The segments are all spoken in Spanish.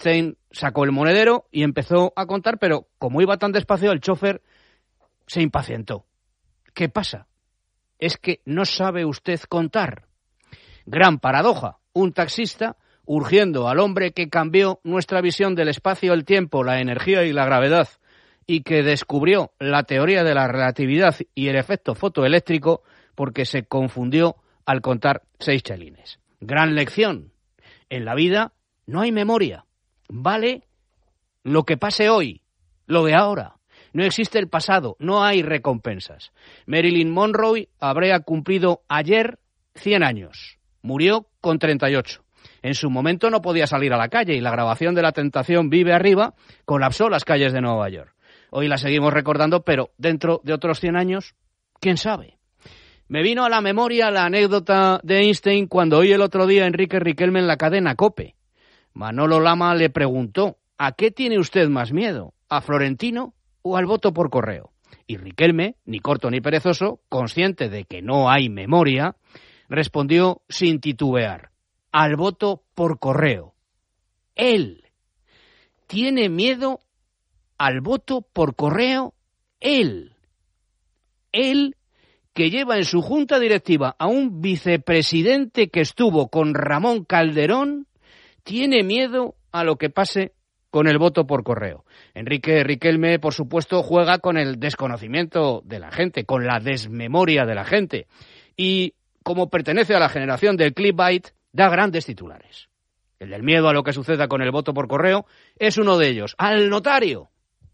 Einstein sacó el monedero y empezó a contar, pero como iba tan despacio, el chofer se impacientó. ¿Qué pasa? Es que no sabe usted contar. Gran paradoja. Un taxista urgiendo al hombre que cambió nuestra visión del espacio, el tiempo, la energía y la gravedad, y que descubrió la teoría de la relatividad y el efecto fotoeléctrico porque se confundió al contar 6 chelines. Gran lección. En la vida no hay memoria. Vale lo que pase hoy, lo de ahora. No existe el pasado, no hay recompensas. Marilyn Monroe habría cumplido ayer 100 años. Murió con 38. En su momento no podía salir a la calle y la grabación de La Tentación Vive Arriba colapsó las calles de Nueva York. Hoy la seguimos recordando, pero dentro de otros 100 años, ¿quién sabe? Me vino a la memoria la anécdota de Einstein cuando oí el otro día a Enrique Riquelme en la cadena COPE. Manolo Lama le preguntó, ¿a qué tiene usted más miedo? ¿A Florentino o al voto por correo? Y Riquelme, ni corto ni perezoso, consciente de que no hay memoria, respondió sin titubear, al voto por correo. Él tiene miedo al voto por correo, él que lleva en su junta directiva a un vicepresidente que estuvo con Ramón Calderón, tiene miedo a lo que pase con el voto por correo. Enrique Riquelme, por supuesto, juega con el desconocimiento de la gente, con la desmemoria de la gente. Y como pertenece a la generación del clickbait, da grandes titulares. El del miedo a lo que suceda con el voto por correo es uno de ellos. ¡Al notario!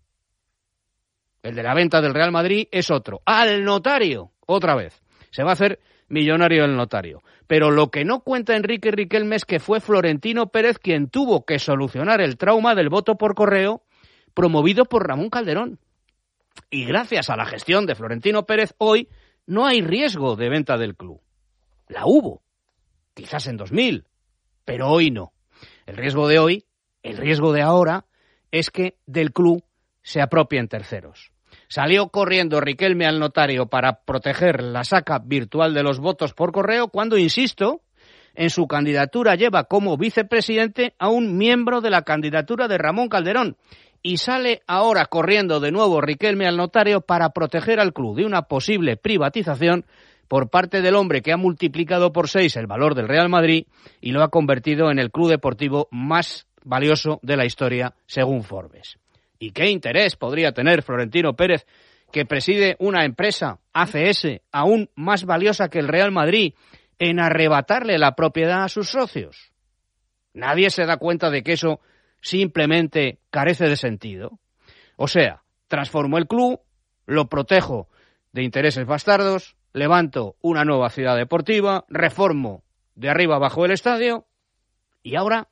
El de la venta del Real Madrid es otro. ¡Al notario! Otra vez. Se va a hacer millonario el notario. Pero lo que no cuenta Enrique Riquelme es que fue Florentino Pérez quien tuvo que solucionar el trauma del voto por correo promovido por Ramón Calderón. Y gracias a la gestión de Florentino Pérez, hoy no hay riesgo de venta del club. La hubo, quizás en 2000, pero hoy no. El riesgo de hoy, el riesgo de ahora, es que del club se apropien terceros. Salió corriendo Riquelme al notario para proteger la saca virtual de los votos por correo cuando, insisto, en su candidatura lleva como vicepresidente a un miembro de la candidatura de Ramón Calderón. Y sale ahora corriendo de nuevo Riquelme al notario para proteger al club de una posible privatización por parte del hombre que ha multiplicado por 6 el valor del Real Madrid y lo ha convertido en el club deportivo más valioso de la historia, según Forbes. ¿Y qué interés podría tener Florentino Pérez, que preside una empresa, ACS, aún más valiosa que el Real Madrid, en arrebatarle la propiedad a sus socios? Nadie se da cuenta de que eso simplemente carece de sentido. O sea, transformo el club, lo protejo de intereses bastardos, levanto una nueva ciudad deportiva, reformo de arriba abajo el estadio y ahora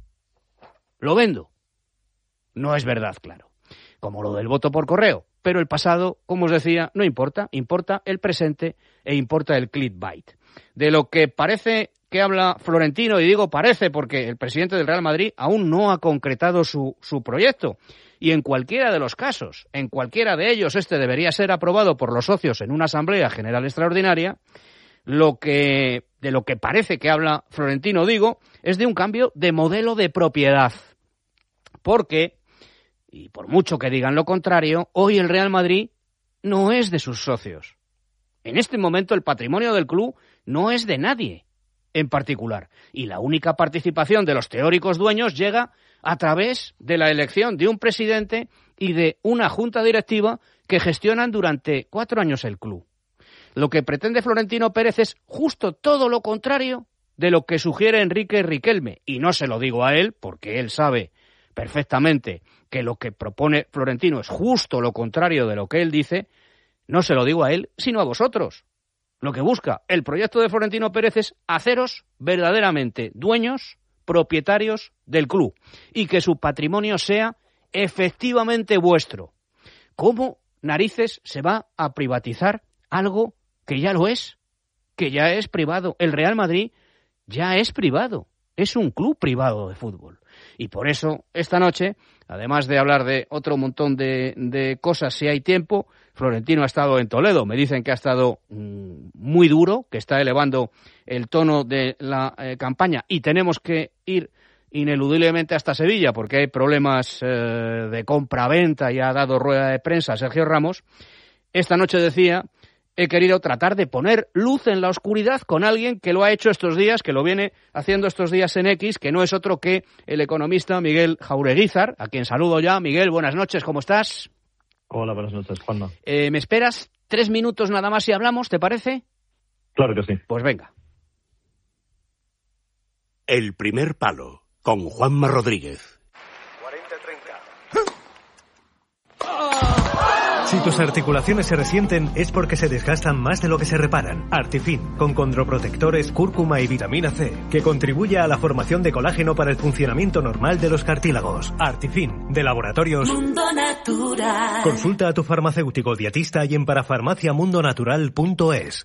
lo vendo. No es verdad, claro, como lo del voto por correo, pero el pasado, como os decía, no importa, importa el presente e importa el clickbait. De lo que parece que habla Florentino, y digo parece porque el presidente del Real Madrid aún no ha concretado su proyecto, y en cualquiera de los casos, en cualquiera de ellos, este debería ser aprobado por los socios en una asamblea general extraordinaria. De lo que parece que habla Florentino, digo, es de un cambio de modelo de propiedad, porque, y por mucho que digan lo contrario, hoy el Real Madrid no es de sus socios. En este momento el patrimonio del club no es de nadie en particular, y la única participación de los teóricos dueños llega a través de la elección de un presidente y de una junta directiva que gestionan durante 4 años el club. Lo que pretende Florentino Pérez es justo todo lo contrario de lo que sugiere Enrique Riquelme, y no se lo digo a él porque él sabe perfectamente que lo que propone Florentino es justo lo contrario de lo que él dice. No se lo digo a él, sino a vosotros. Lo que busca el proyecto de Florentino Pérez es haceros verdaderamente dueños, propietarios del club y que su patrimonio sea efectivamente vuestro. ¿Cómo narices se va a privatizar algo que ya lo es? Que ya es privado. El Real Madrid ya es privado. Es un club privado de fútbol. Y por eso, esta noche, además de hablar de otro montón de cosas, si hay tiempo, Florentino ha estado en Toledo. Me dicen que ha estado muy duro, que está elevando el tono de la campaña y tenemos que ir ineludiblemente hasta Sevilla, porque hay problemas de compra-venta y ha dado rueda de prensa a Sergio Ramos, esta noche decía: he querido tratar de poner luz en la oscuridad con alguien que lo ha hecho estos días, que lo viene haciendo estos días en X, que no es otro que el economista Miguel Jaureguizar, a quien saludo ya. Miguel, buenas noches, ¿cómo estás? Hola, buenas noches, Juanma. ¿Me esperas 3 minutos nada más y hablamos, te parece? Claro que sí. Pues venga. El primer palo, con Juanma Rodríguez. 40-30. Si tus articulaciones se resienten es porque se desgastan más de lo que se reparan. Artifin, con condroprotectores, cúrcuma y vitamina C, que contribuye a la formación de colágeno para el funcionamiento normal de los cartílagos. Artifin, de Laboratorios Mundo Natural. Consulta a tu farmacéutico dietista y en parafarmaciamundonatural.es.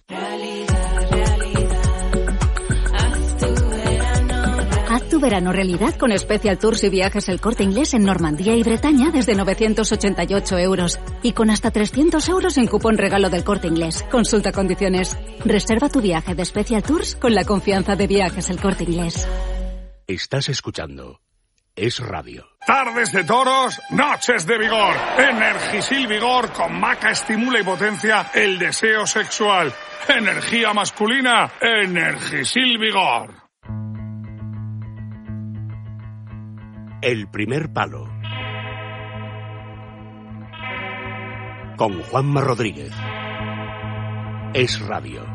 Haz tu verano realidad con Special Tours y viajes El Corte Inglés en Normandía y Bretaña desde 988 euros y con hasta 300 euros en cupón regalo del Corte Inglés. Consulta condiciones. Reserva tu viaje de Special Tours con la confianza de Viajes El Corte Inglés. Estás escuchando Es Radio. Tardes de toros, noches de vigor. Energisil Vigor con maca estimula y potencia el deseo sexual. Energía masculina, Energisil Vigor. El primer palo, con Juanma Rodríguez. Es Radio.